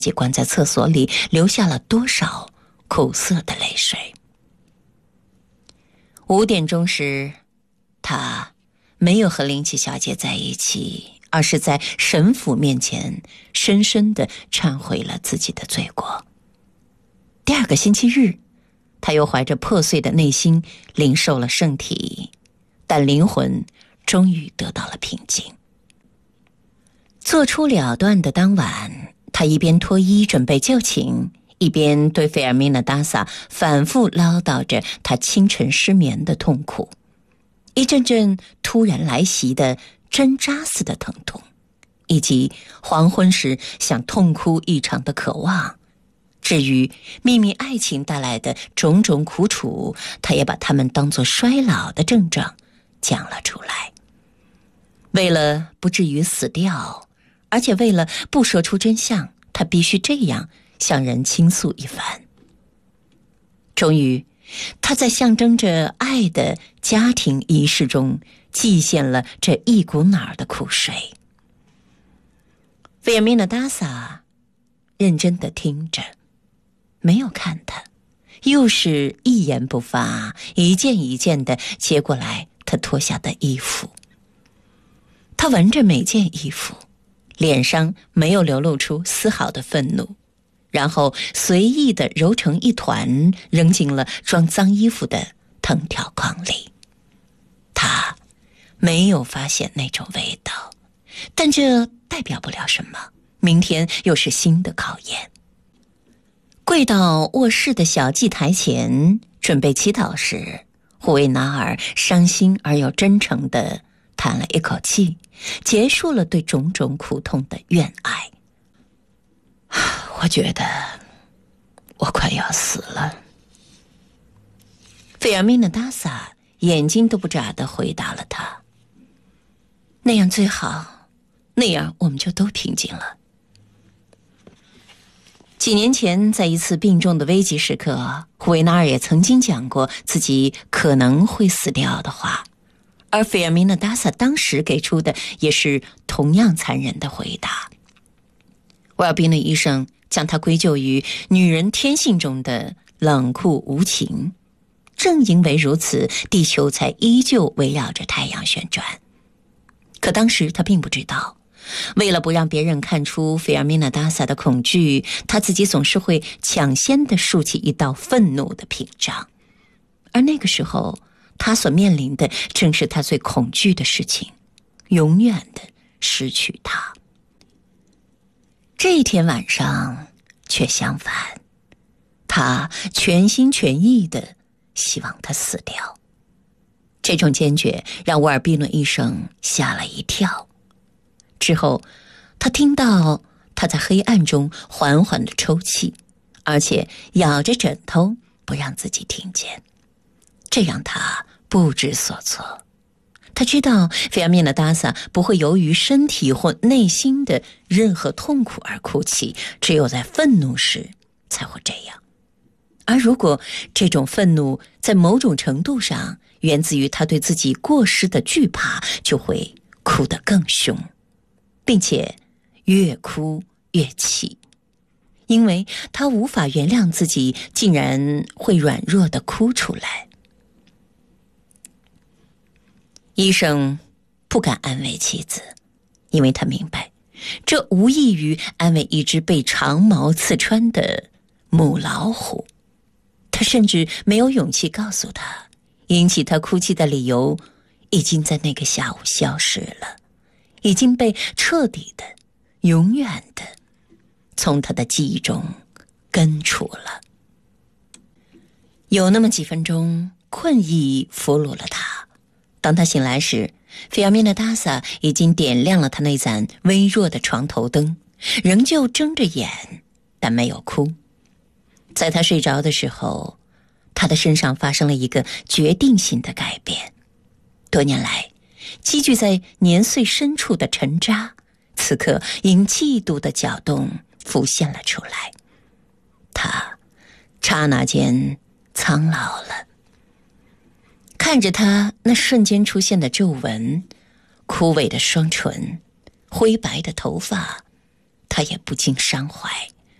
己关在厕所里流下了多少苦涩的泪水。5点钟时，他没有和林奇小姐在一起，而是在神父面前深深地忏悔了自己的罪过。第2个星期日，他又怀着破碎的内心领受了圣体，但灵魂终于得到了平静。做出了断的当晚，他一边脱衣准备就寝，一边对费尔米娜·达萨反复唠叨着他清晨失眠的痛苦，一阵阵突然来袭的针扎似的疼痛，以及黄昏时想痛哭一场的渴望。至于秘密爱情带来的种种苦楚，他也把它们当作衰老的症状讲了出来。为了不至于死掉，而且为了不说出真相，他必须这样向人倾诉一番。终于，他在象征着爱的家庭仪式中祭献了这一股脑儿的苦水。费尔米娜·达萨认真地听着，没有看他，又是一言不发，一件一件地接过来他脱下的衣服。他闻着每件衣服，脸上没有流露出丝毫的愤怒，然后随意地揉成一团，扔进了装脏衣服的藤条筐里。他没有发现那种味道，但这代表不了什么，明天又是新的考验。跪到卧室的小祭台前准备祈祷时，胡维纳尔伤心而又真诚地叹了一口气，结束了对种种苦痛的怨爱。我觉得我快要死了。费尔米娜·达萨眼睛都不眨地回答了他。那样最好，那样我们就都平静了。几年前，在一次病重的危急时刻，胡维纳尔也曾经讲过自己可能会死掉的话，而费尔米娜·达萨当时给出的也是同样残忍的回答。威尔宾的医生将它归咎于女人天性中的冷酷无情，正因为如此，地球才依旧围绕着太阳旋转。可当时他并不知道，为了不让别人看出费尔米娜·达萨的恐惧，他自己总是会抢先地竖起一道愤怒的屏障，而那个时候他所面临的正是他最恐惧的事情，永远地失去他。这一天晚上却相反，他全心全意地希望他死掉。这种坚决让沃尔比伦医生吓了一跳。之后他听到他在黑暗中缓缓地抽泣，而且咬着枕头不让自己听见，这让他不知所措。他知道费尔米娜·达萨不会由于身体或内心的任何痛苦而哭泣，只有在愤怒时才会这样。而如果这种愤怒在某种程度上源自于他对自己过失的惧怕，就会哭得更凶，并且越哭越气，因为他无法原谅自己竟然会软弱地哭出来。医生不敢安慰妻子，因为他明白这无异于安慰一只被长矛刺穿的母老虎。他甚至没有勇气告诉他，引起他哭泣的理由已经在那个下午消失了，已经被彻底的、永远的从他的记忆中根除了。有那么几分钟，困意俘虏了他。当他醒来时，费尔米娜·达萨已经点亮了他那盏微弱的床头灯，仍旧睁着眼，但没有哭。在他睡着的时候，他的身上发生了一个决定性的改变。多年来积聚在年岁深处的沉渣，此刻因嫉妒的搅动浮现了出来。他刹那间苍老了。看着他那瞬间出现的皱纹，枯萎的双唇，灰白的头发，他也不禁伤怀。